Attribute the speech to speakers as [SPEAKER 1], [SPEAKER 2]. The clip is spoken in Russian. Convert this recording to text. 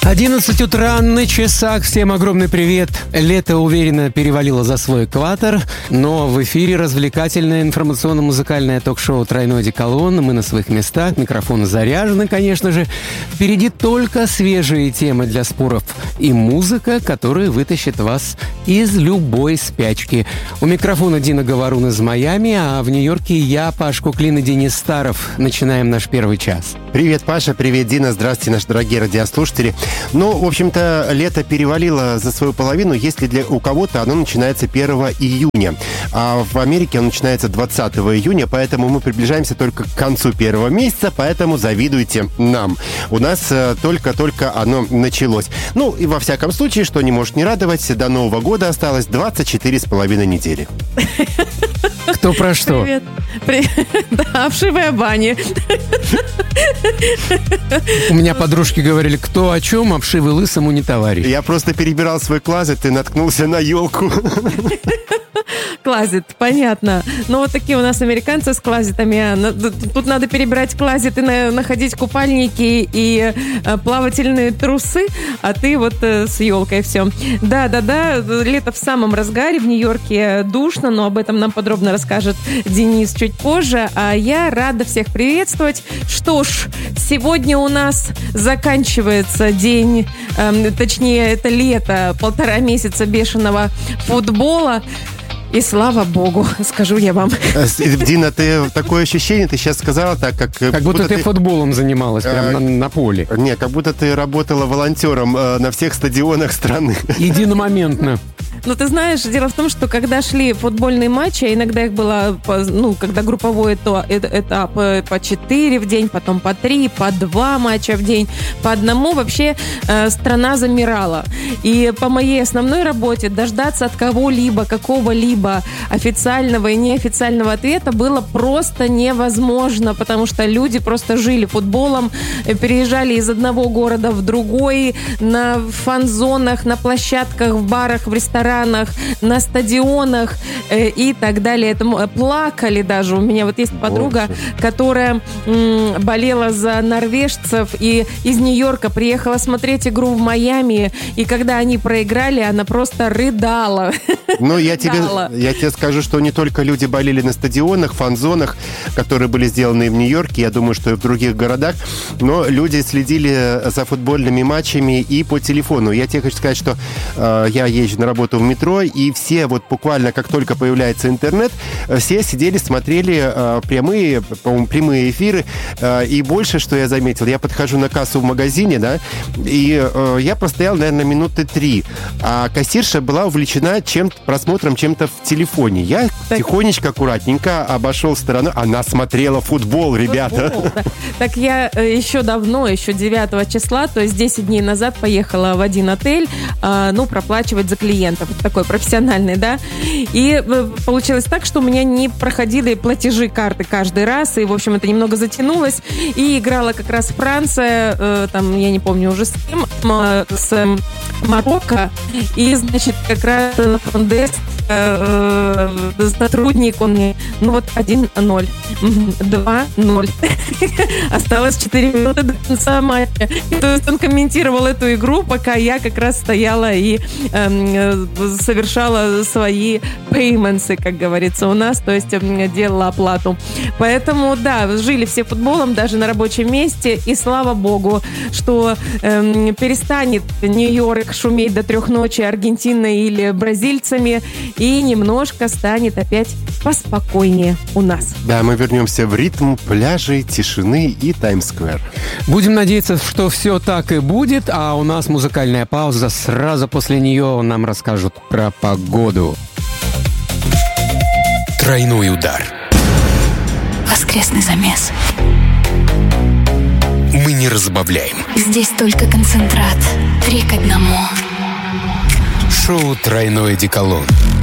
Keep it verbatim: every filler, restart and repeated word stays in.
[SPEAKER 1] одиннадцать утра на часах. Всем огромный привет. Лето уверенно перевалило за свой экватор, но в эфире развлекательное информационно-музыкальное ток-шоу «Тройной одеколон». Мы на своих местах, микрофоны заряжены, конечно же. Впереди только свежие темы для споров и музыка, которая вытащит вас из любой спячки. У микрофона Дина Говорун из Майами, а в Нью-Йорке я, Паш Куклин и Денис Старов. Начинаем наш первый час.
[SPEAKER 2] Привет, Паша, привет, Дина. Здравствуйте, наши дорогие радиослушатели. Ну, в общем-то, лето перевалило за свою половину, если для у кого-то оно начинается первого июня, а в Америке оно начинается двадцатого июня, поэтому мы приближаемся только к концу первого месяца, поэтому завидуйте нам. У нас э, только-только оно началось. Ну, и во всяком случае, что не может не радовать, до Нового года осталось двадцать четыре с половиной недели.
[SPEAKER 1] Кто про что?
[SPEAKER 3] Привет. Привет. Да, вшивая баня.
[SPEAKER 1] У меня подружки говорили, кто о чем, обшивый лысому не товарищ.
[SPEAKER 2] Я просто перебирал свой клозет и наткнулся на елку.
[SPEAKER 3] Клозет, понятно. Ну, вот такие у нас американцы с клозетами. Тут надо перебирать клозет и находить купальники и плавательные трусы, а ты вот с елкой все. Да-да-да, лето в самом разгаре, в Нью-Йорке душно, но об этом нам подробно расскажет Денис чуть позже. А я рада всех приветствовать. Что ж, сегодня у нас заканчивается день, э, точнее, это лето, полтора месяца бешеного футбола. И слава богу, скажу я вам.
[SPEAKER 2] Дина, ты такое ощущение, ты сейчас сказала так, как...
[SPEAKER 1] Как будто, будто ты футболом занималась прямо а, на, на поле.
[SPEAKER 2] Не, как будто ты работала волонтером э, на всех стадионах страны.
[SPEAKER 1] Единомоментно.
[SPEAKER 3] Ну, ты знаешь, дело в том, что когда шли футбольные матчи, иногда их было, ну, когда групповой этап по четыре в день, потом по три, по два матча в день, по одному, вообще э, страна замирала. И по моей основной работе дождаться от кого-либо, какого-либо официального и неофициального ответа было просто невозможно, потому что люди просто жили футболом, переезжали из одного города в другой, на фан-зонах, на площадках, в барах, в ресторанах, на стадионах э, и так далее. Этому плакали даже. У меня вот есть подруга, Боже. которая м, болела за норвежцев и из Нью-Йорка приехала смотреть игру в Майами, и когда они проиграли, она просто рыдала.
[SPEAKER 2] Ну, я тебе, я тебе скажу, что не только люди болели на стадионах, фан-зонах, которые были сделаны в Нью-Йорке, я думаю, что и в других городах, но люди следили за футбольными матчами и по телефону. Я тебе хочу сказать, что э, я езжу на работу в метро, и все вот буквально, как только появляется интернет, все сидели, смотрели э, прямые, по-моему, прямые эфиры, э, и больше, что я заметил, я подхожу на кассу в магазине, да, и э, я простоял, наверное, минуты три, а кассирша была увлечена чем-то, просмотром чем-то в телефоне. Я так... тихонечко, аккуратненько обошел сторону, она смотрела футбол, ребята.
[SPEAKER 3] Футбол, да. Так я еще давно, еще девятого числа, то есть десять дней назад поехала в один отель, э, ну, проплачивать за клиентов. Такой профессиональный, да. И получилось так, что у меня не проходили платежи карты каждый раз, и, в общем, это немного затянулось. И играла как раз Франция, э, там, я не помню уже с кем, с Марокко. И, значит, как раз Фондес, э, э, сотрудник, он мне, ну вот один ноль, два ноль. Осталось четыре минуты до конца матча. И, то есть он комментировал эту игру, пока я как раз стояла и э, совершала свои payments, как говорится у нас, то есть делала оплату. Поэтому, да, жили все футболом, даже на рабочем месте, и слава богу, что э, перестанет Нью-Йорк шуметь до трех ночи Аргентиной или бразильцами, и немножко станет опять поспокойнее у нас.
[SPEAKER 2] Да, мы вернемся в ритм пляжей, тишины и Таймс-сквер.
[SPEAKER 1] Будем надеяться, что все так и будет, а у нас музыкальная пауза. Сразу после нее нам расскажут про погоду. Тройной удар.
[SPEAKER 4] Воскресный замес.
[SPEAKER 1] Мы не разбавляем.
[SPEAKER 4] Здесь только концентрат. Три к одному.
[SPEAKER 1] Шоу «Тройной одеколон».